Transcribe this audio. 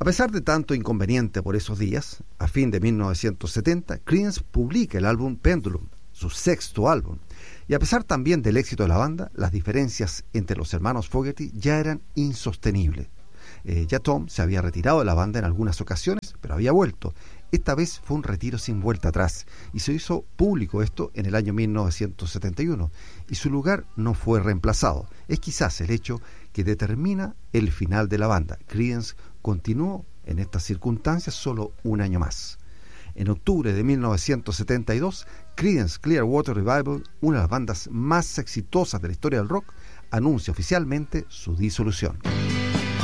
pesar de tanto inconveniente por esos días, a fin de 1970, Creedence publica el álbum Pendulum, su sexto álbum. Y a pesar también del éxito de la banda, las diferencias entre los hermanos Fogerty ya eran insostenibles. Ya Tom se había retirado de la banda en algunas ocasiones, pero había vuelto. Esta vez fue un retiro sin vuelta atrás, y se hizo público esto en el año 1971, y su lugar no fue reemplazado. Es quizás el hecho que determina el final de la banda. Creedence continuó en estas circunstancias solo un año más. En octubre de 1972, Creedence Clearwater Revival, una de las bandas más exitosas de la historia del rock, anuncia oficialmente su disolución.